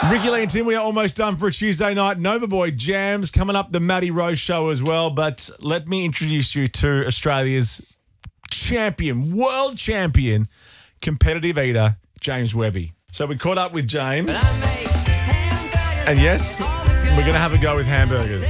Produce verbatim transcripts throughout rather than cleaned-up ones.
Ricky Lee and Tim, we are almost done for a Tuesday night. Nova Boy Jams coming up, the Matty Rose Show as well. But let me introduce you to Australia's champion, world champion, competitive eater, James Webby. So we caught up with James. And yes, we're going to have a go with hamburgers.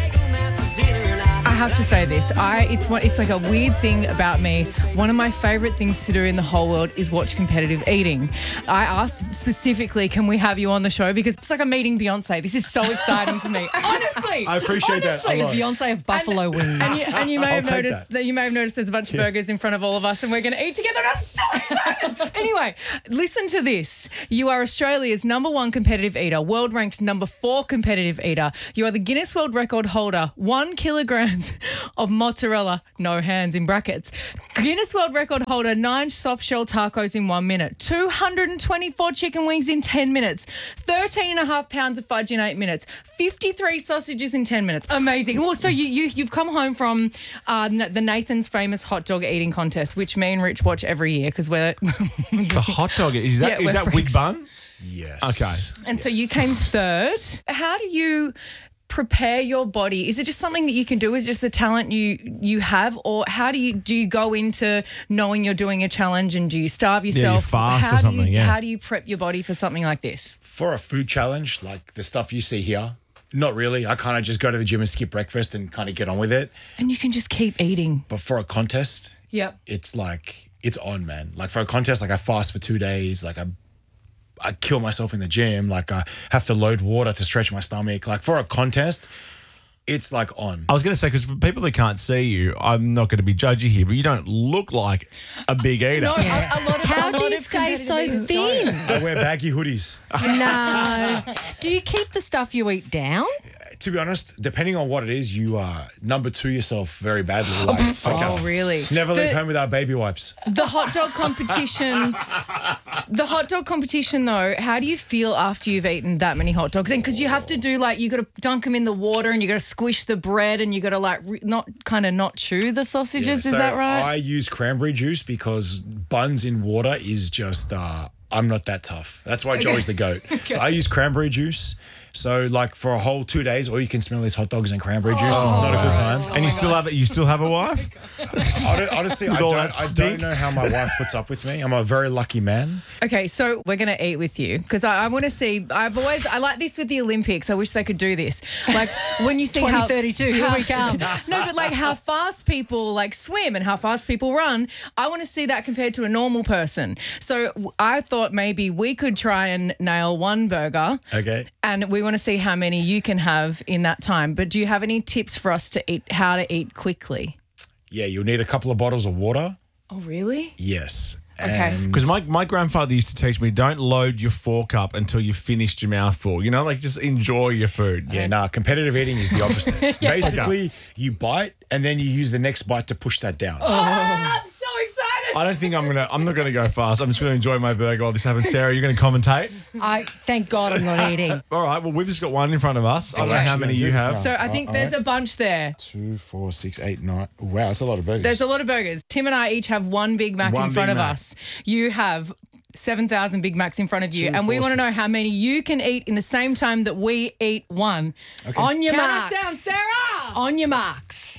I have to say this. I it's one, it's like a weird thing about me. One of my favourite things to do in the whole world is watch competitive eating. I asked specifically, can we have you on the show? Because it's like I'm meeting Beyonce. This is so exciting for me. Honestly. I appreciate honestly. that a lot. Beyonce of buffalo and, wings. And you, and you may I'll have take noticed that. that you may have noticed there's a bunch of burgers in front of all of us and we're going to eat together. I'm so excited. Anyway, listen to this. You are Australia's number one competitive eater, world ranked number four competitive eater. You are the Guinness World Record holder, one kilograms of mozzarella, no hands in brackets. Guinness World Record holder, nine soft shell tacos in one minute, two hundred twenty-four chicken wings in ten minutes, thirteen and a half pounds of fudge in eight minutes, fifty-three sausages in ten minutes. Amazing. Well, so you, you, you've come home from uh, the Nathan's famous hot dog eating contest, which me and Rich watch every year because we're... The hot dog, is that, Yeah, is we're that with freaks. bun? Yes. Okay. And so you came third. How do you prepare your body? Is it just something that you can do? Is it just a talent you you have, or how do you do you go into knowing you're doing a challenge and do you starve yourself? fast how or something, Do you, yeah. How do you prep your body for something like this? For a food challenge, like the stuff you see here, not really. I kind of just go to the gym and skip breakfast and kind of get on with it. And you can just keep eating. But for a contest, Yep. it's like, it's on, man. Like for a contest, like I fast for two days. Like I I kill myself in the gym. Like I have to load water to stretch my stomach. Like for a contest, it's like on. I was going to say, because for people that can't see you, I'm not going to be judgy here, but you don't look like a big eater. No, a, a lot of, How a do lot you of stay so competitive eaters thin? don't. I wear baggy hoodies. No. Do you keep the stuff you eat down? To be honest, depending on what it is, you uh, number two yourself very badly. Like, Oh, really? Never leave The- home without baby wipes. The hot dog competition, the hot dog competition though, how do you feel after you've eaten that many hot dogs? And because you have to do like, you got to dunk them in the water and you got to squish the bread and you got to like re- not kind of not chew the sausages. Yeah, Is so that right? I use cranberry juice because buns in water is just, uh, I'm not that tough. That's why Joey's the GOAT. So I use cranberry juice. So like for a whole two days, all you can smell is hot dogs and cranberry juice. It's not a good time. and you still have it. You still have a wife? Hon- Honestly, I With all don't, that I stink? don't know how my wife puts up with me. I'm a very lucky man. Okay, so we're going to eat with you because I, I want to see, I've always, I like this with the Olympics. I wish they could do this. Like when you see how... twenty thirty-two, here how- we come. No, but like how fast people like swim and how fast people run, I want to see that compared to a normal person. So w- I thought maybe we could try and nail one burger. Okay. And we want to see how many you can have in that time. But do you have any tips for us to eat, how to eat quickly? Yeah, you'll need a couple of bottles of water. Oh, really? Yes. Okay. And Because my, my grandfather used to teach me, don't load your fork up until you've finished your mouthful. You know, like just enjoy your food. Yeah, nah, competitive eating is the opposite. Basically, you bite and then you use the next bite to push that down. I'm so excited. I don't think I'm gonna. I'm not gonna go fast. I'm just gonna enjoy my burger while this happens. Sarah, you're gonna commentate. I thank God I'm not eating. All right. Well, we've just got one in front of us. I don't know Okay. how many you have. So I think there's a bunch there. Two, four, six, eight, nine. Wow, that's a lot of burgers. There's a lot of burgers. Tim and I each have one Big Mac One in front Big of Mac. us. You have seven thousand Big Macs in front of you. Two, and we four, want to six. know how many you can eat in the same time that we eat one. On your Count marks. us down, Sarah. On your marks.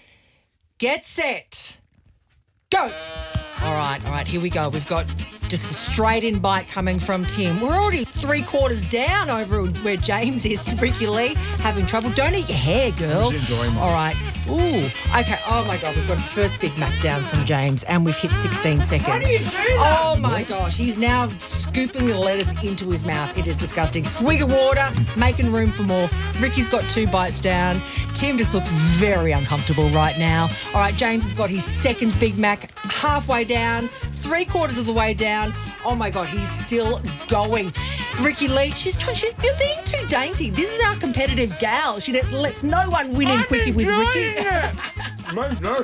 Get set. Go. All right, all right, here we go. We've got just a straight in bite coming from Tim. We're already three quarters down over where James is. Ricky Lee having trouble. Don't eat your hair, girl. just enjoying mine. All right. Ooh. Okay. Oh my God. We've got the first Big Mac down from James, and we've hit sixteen seconds. How do you do that? Oh my gosh. He's now scooping the lettuce into his mouth. It is disgusting. Swig of water, making room for more. Ricky's got two bites down. Tim just looks very uncomfortable right now. All right. James has got his second Big Mac halfway down, three quarters of the way down. Oh my God, he's still going. Ricky Lee, she's trying. She's you're being too dainty. This is our competitive gal. She lets no one win in quickie with Ricky. No, no.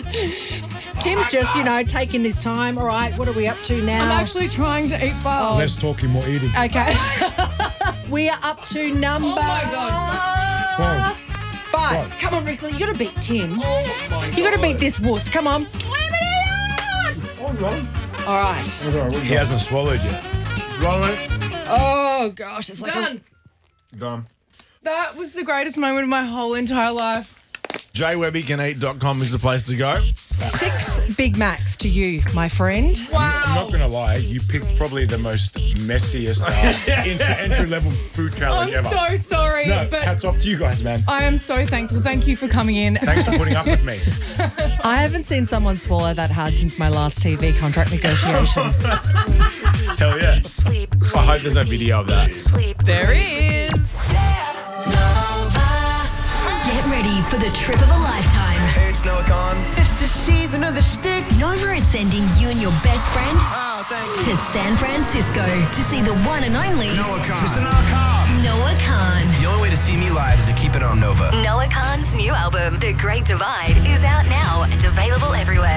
Tim's just, you know, taking his time. All right, what are we up to now? I'm actually trying to eat fast. Less talking, more eating. Okay. We are up to number. Oh my God. Twelve. Five. Five. Come on, Ricky. You got to beat Tim. Oh my You got to beat this wuss. Come on. Slam it in. Oh no. All right. He hasn't swallowed yet. Roll it. Oh. Oh gosh, it's like a- Done. Done. That was the greatest moment of my whole entire life. j webby can eat dot com is the place to go. six Big Macs to you, my friend. Wow. I'm not gonna lie, you picked probably the most messiest uh, entry, entry level food challenge I'm ever. so sorry, no, but hats off to you guys, man. I am so thankful. Thank you for coming in. Thanks for putting up with me. I haven't seen someone swallow that hard since my last T V contract negotiation. Hell yeah. Sleep. I hope there's no video of that. Sleep. There is. Get ready for the trip of a lifetime. Hey, it's Noah Khan. It's the season of the sticks. Nova is sending you and your best friend Oh, thank you. to San Francisco to see the one and only Noah Khan. Mister Noah Khan. Noah Khan. The only way to see me live is to keep it on Nova. Noah Khan's new album, The Great Divide, is out now and available everywhere.